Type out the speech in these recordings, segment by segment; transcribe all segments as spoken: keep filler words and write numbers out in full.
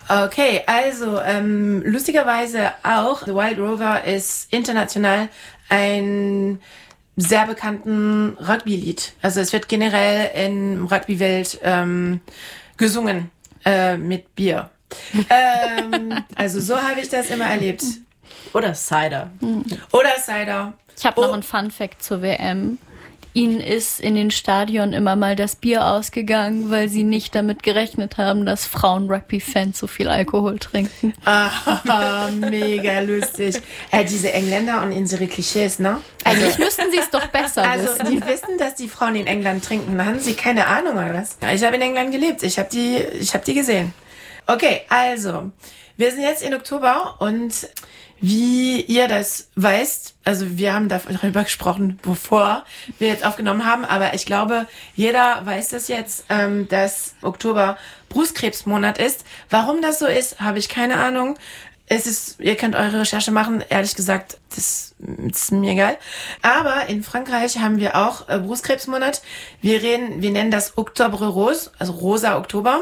Okay, also ähm, lustigerweise auch, The Wild Rover ist international ein sehr bekannten Rugby-Lied. Also es wird generell in Rugby-Welt ähm, gesungen äh, mit Bier. ähm, also so habe ich das immer erlebt. Oder Cider. Oder Cider. Ich habe Oh. noch einen Fun-Fact zur W M. Ihnen ist in den Stadion immer mal das Bier ausgegangen, weil sie nicht damit gerechnet haben, dass Frauen-Rugby-Fans so viel Alkohol trinken. Ah, mega lustig. Äh, diese Engländer und unsere Klischees, ne? Eigentlich müssten sie es doch besser Also, wissen. die wissen, dass die Frauen in England trinken. Haben sie keine Ahnung, oder was? Ich habe in England gelebt. Ich habe die, ich habe die gesehen. Okay, also, wir sind jetzt in Oktober und wie ihr das weißt, also wir haben darüber gesprochen, bevor wir jetzt aufgenommen haben, aber ich glaube, jeder weiß das jetzt, ähm, dass Oktober Brustkrebsmonat ist. Warum das so ist, habe ich keine Ahnung. Es ist, ihr könnt eure Recherche machen. Ehrlich gesagt, das ist mir egal. Aber in Frankreich haben wir auch äh, Brustkrebsmonat. Wir reden, wir nennen das Octobre Rose, also rosa Oktober.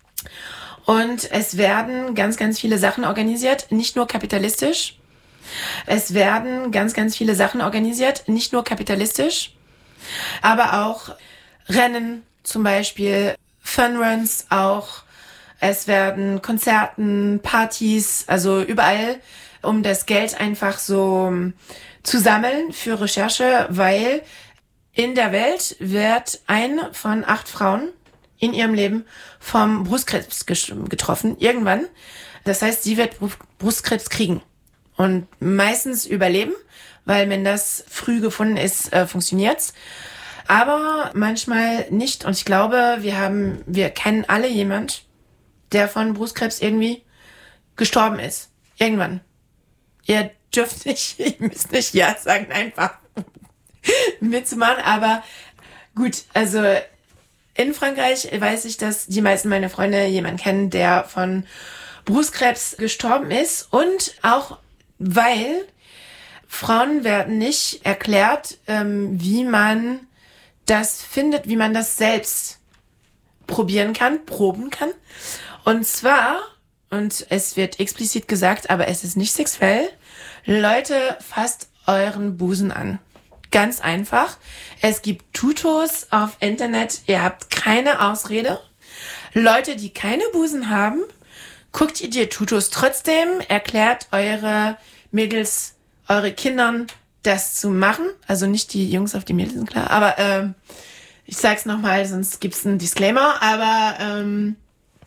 Und es werden ganz, ganz viele Sachen organisiert, nicht nur kapitalistisch. Es werden ganz, ganz viele Sachen organisiert, nicht nur kapitalistisch, aber auch Rennen zum Beispiel, Funruns auch. Es werden Konzerten, Partys, also überall, um das Geld einfach so zu sammeln für Recherche, weil in der Welt wird eine von acht Frauen in ihrem Leben vom Brustkrebs getroffen, irgendwann. Das heißt, sie wird Brustkrebs kriegen und meistens überleben, weil wenn das früh gefunden ist, äh, funktioniert's. Aber manchmal nicht. Und ich glaube, wir haben, wir kennen alle jemand, der von Brustkrebs irgendwie gestorben ist. Irgendwann. Ihr dürft nicht, ihr müsst nicht ja sagen, einfach mitzumachen. Aber gut, also in Frankreich weiß ich, dass die meisten meiner Freunde jemanden kennen, der von Brustkrebs gestorben ist. Und auch weil Frauen werden nicht erklärt, ähm, wie man das findet, wie man das selbst probieren kann, proben kann. Und zwar, und es wird explizit gesagt, aber es ist nicht sexuell, Leute, fasst euren Busen an. Ganz einfach. Es gibt Tutos auf Internet. Ihr habt keine Ausrede. Leute, die keine Busen haben, guckt ihr die Tutos trotzdem. Erklärt eure Mädels, eure Kindern, das zu machen. Also nicht die Jungs auf die Mädels, sind klar. Aber ähm, ich sag's nochmal, sonst gibt's einen Disclaimer. Aber ähm,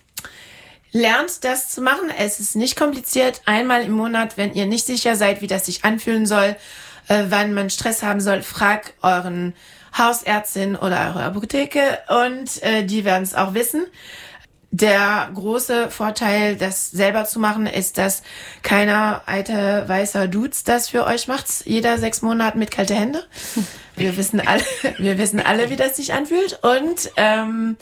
lernt das zu machen. Es ist nicht kompliziert. Einmal im Monat, wenn ihr nicht sicher seid, wie das sich anfühlen soll, wann man Stress haben soll, frag euren Hausärztin oder eure Apotheke und äh, die werden es auch wissen. Der große Vorteil, das selber zu machen, ist, dass keiner alte weißer Dudes das für euch macht. Jeder sechs Monate mit kalte Hände. Wir wissen alle, wir wissen alle, wie das sich anfühlt. Und ähm,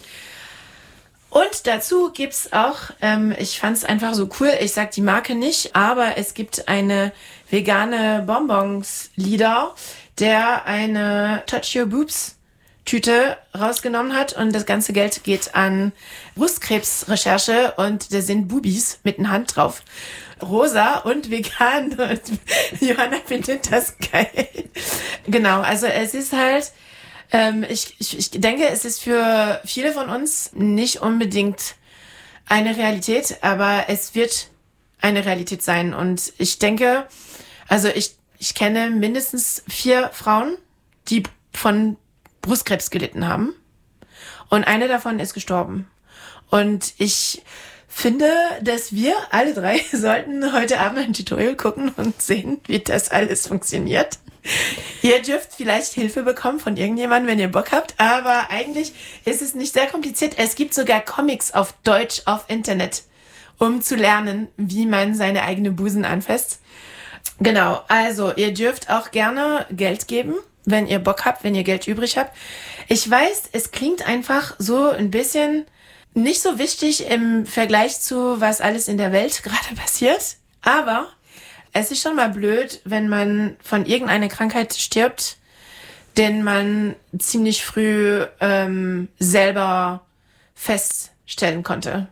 und dazu gibt's auch, ähm, ich fand's einfach so cool, ich sag die Marke nicht, aber es gibt eine vegane Bonbons-Lieder, der eine Touch Your Boobs Tüte rausgenommen hat und das ganze Geld geht an Brustkrebsrecherche und da sind Bubis mit einer Hand drauf. Rosa und vegan und Johanna findet das geil. Genau, also es ist halt, ähm, ich, ich, ich denke, es ist für viele von uns nicht unbedingt eine Realität, aber es wird eine Realität sein und ich denke, also ich, ich kenne mindestens vier Frauen, die von Brustkrebs gelitten haben und eine davon ist gestorben. Und ich finde, dass wir alle drei sollten heute Abend ein Tutorial gucken und sehen, wie das alles funktioniert. Ihr dürft vielleicht Hilfe bekommen von irgendjemandem, wenn ihr Bock habt, aber eigentlich ist es nicht sehr kompliziert. Es gibt sogar Comics auf Deutsch auf Internet, um zu lernen, wie man seine eigene Busen anfasst. Genau, also ihr dürft auch gerne Geld geben, wenn ihr Bock habt, wenn ihr Geld übrig habt. Ich weiß, es klingt einfach so ein bisschen nicht so wichtig im Vergleich zu, was alles in der Welt gerade passiert. Aber es ist schon mal blöd, wenn man von irgendeiner Krankheit stirbt, den man ziemlich früh ähm, selber feststellen konnte.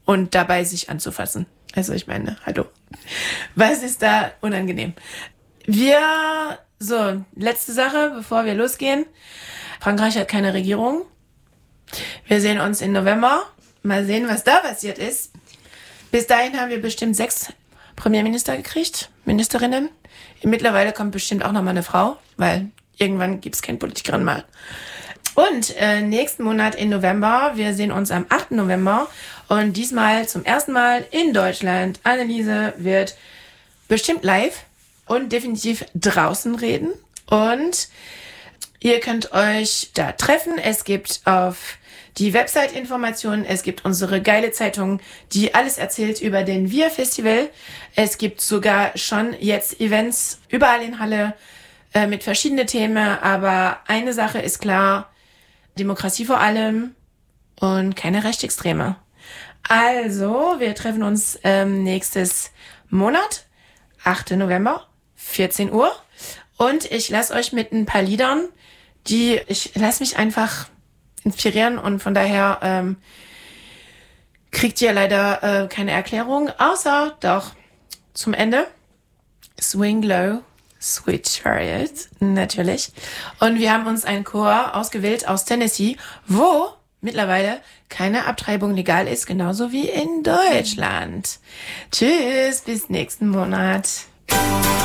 und dabei sich anzufassen. Also ich meine, hallo. Was ist da unangenehm? Wir, so, letzte Sache, bevor wir losgehen. Frankreich hat keine Regierung. Wir sehen uns im November. Mal sehen, was da passiert ist. Bis dahin haben wir bestimmt sechs Premierminister gekriegt, Ministerinnen. Mittlerweile kommt bestimmt auch noch mal eine Frau, weil irgendwann gibt's keine Politikerin mehr. Und äh, nächsten Monat im November, wir sehen uns am achten November und diesmal zum ersten Mal in Deutschland. Anneliese wird bestimmt live und definitiv draußen reden. Und ihr könnt euch da treffen. Es gibt auf die Website-Informationen, es gibt unsere geile Zeitung, die alles erzählt über den Wir Festival. Es gibt sogar schon jetzt Events überall in Halle äh, mit verschiedenen Themen. Aber eine Sache ist klar, Demokratie vor allem und keine Rechtsextreme. Also, wir treffen uns ähm, nächstes Monat, achten November, vierzehn Uhr. Und ich lasse euch mit ein paar Liedern, die, ich lasse mich einfach inspirieren und von daher ähm, kriegt ihr leider äh, keine Erklärung, außer doch zum Ende Swing Low, Sweet Chariot, natürlich. Und wir haben uns einen Chor ausgewählt aus Tennessee, wo mittlerweile keine Abtreibung legal ist, genauso wie in Deutschland. Tschüss, bis nächsten Monat.